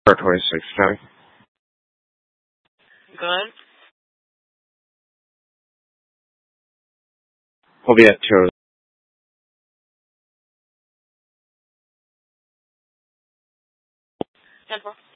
for 26 time. Good. We'll be at 2. Temple.